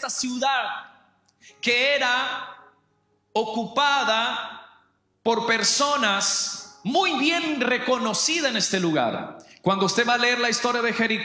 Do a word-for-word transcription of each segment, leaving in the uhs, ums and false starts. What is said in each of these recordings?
esta ciudad que era ocupada por personas muy bien reconocidas en este lugar. Cuando usted va a leer la historia de Jericó,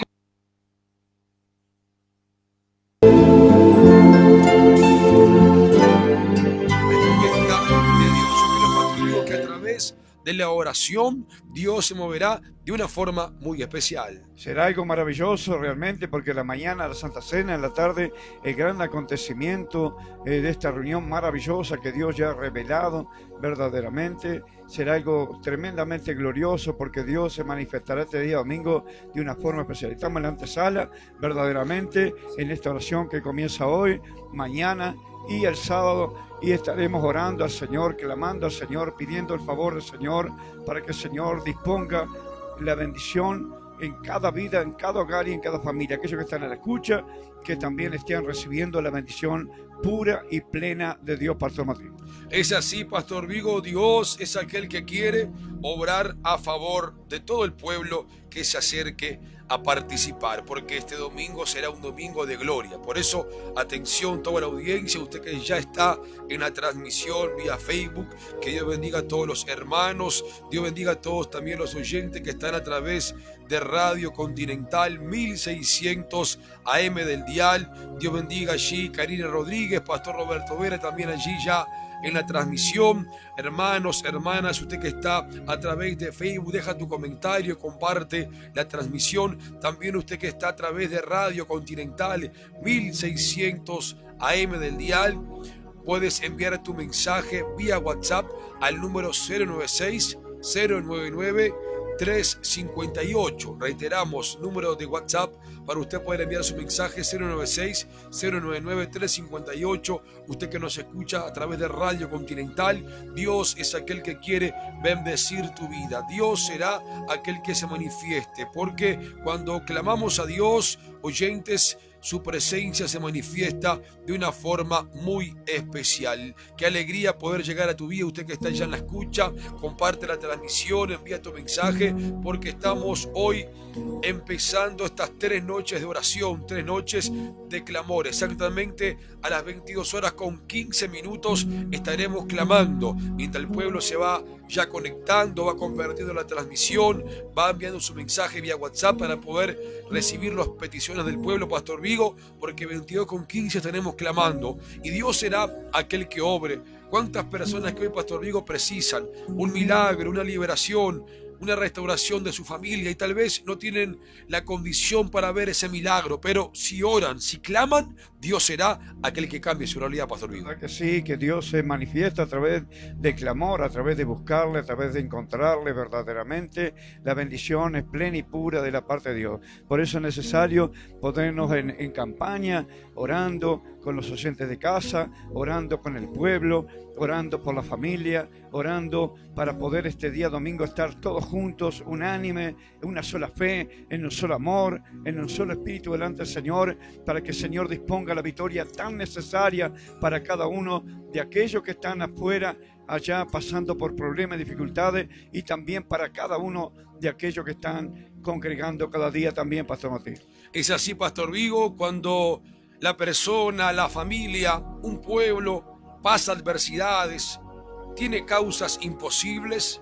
de la oración, Dios se moverá de una forma muy especial. Será algo maravilloso realmente, porque la mañana la Santa Cena, en la tarde el gran acontecimiento eh, de esta reunión maravillosa que Dios ya ha revelado verdaderamente. Será algo tremendamente glorioso, porque Dios se manifestará este día domingo de una forma especial. Estamos en la antesala verdaderamente en esta oración que comienza hoy, mañana y el sábado, y estaremos orando al Señor, clamando al Señor, pidiendo el favor del Señor para que el Señor disponga la bendición en cada vida, en cada hogar y en cada familia. Aquellos que están en la escucha, que también estén recibiendo la bendición pura y plena de Dios, Pastor Martín. Es así, Pastor Vigo. Dios es aquel que quiere obrar a favor de todo el pueblo que se acerque a participar, porque este domingo será un domingo de gloria. Por eso, atención toda la audiencia, usted que ya está en la transmisión vía Facebook, que Dios bendiga a todos los hermanos, Dios bendiga a todos también los oyentes que están a través de Radio Continental mil seiscientos A M del dial. Dios bendiga allí Karina Rodríguez, Pastor Roberto Vera también allí ya en la transmisión. Hermanos, hermanas, usted que está a través de Facebook, deja tu comentario, comparte la transmisión. También usted que está a través de Radio Continental mil seiscientos A M del dial, puedes enviar tu mensaje vía WhatsApp al número cero nueve seis, cero nueve nueve, tres cinco ocho. Reiteramos, número de WhatsApp para usted poder enviar su mensaje: cero nueve seis, cero nueve nueve, tres cinco ocho. Usted que nos escucha a través de Radio Continental, Dios es aquel que quiere bendecir tu vida. Dios será aquel que se manifieste, porque cuando clamamos a Dios, oyentes, su presencia se manifiesta de una forma muy especial. Qué alegría poder llegar a tu vida. Usted que está ya en la escucha, comparte la transmisión, envía tu mensaje, porque estamos hoy empezando estas tres noches de oración, tres noches de clamor. Exactamente a las veintidós horas con quince minutos estaremos clamando, mientras el pueblo se va ya conectando, va compartiendo la transmisión, va enviando su mensaje vía WhatsApp para poder recibir las peticiones del pueblo, Pastor Vigo, porque veintidós con quince estaremos clamando y Dios será aquel que obre. ¿Cuántas personas que hoy, Pastor Vigo, precisan un milagro, una liberación, una restauración de su familia, y tal vez no tienen la condición para ver ese milagro, pero si oran, si claman, Dios será aquel que cambie su realidad, Pastor Vigo? ¿Verdad que sí? Que Dios se manifiesta a través de clamor, a través de buscarle, a través de encontrarle verdaderamente. La bendición es plena y pura de la parte de Dios. Por eso es necesario ponernos en, en campaña, orando con los oyentes de casa, orando con el pueblo, orando por la familia, orando para poder este día domingo estar todos juntos, unánime, en una sola fe, en un solo amor, en un solo espíritu delante del Señor, para que el Señor disponga la victoria tan necesaria para cada uno de aquellos que están afuera, allá pasando por problemas y dificultades, y también para cada uno de aquellos que están congregando cada día también, Pastor Martín. Es así, Pastor Vigo, cuando la persona, la familia, un pueblo pasa adversidades, tiene causas imposibles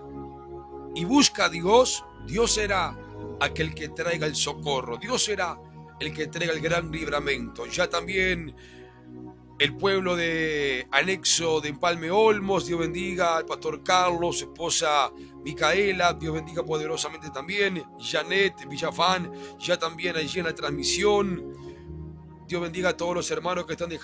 y busca a Dios, Dios será aquel que traiga el socorro, Dios será el que traiga el gran libramento. Ya también el pueblo de anexo de Empalme Olmos, Dios bendiga al Pastor Carlos, su esposa Micaela, Dios bendiga poderosamente también, Janet Villafán, ya también allí en la transmisión. Dios bendiga a todos los hermanos que están dejando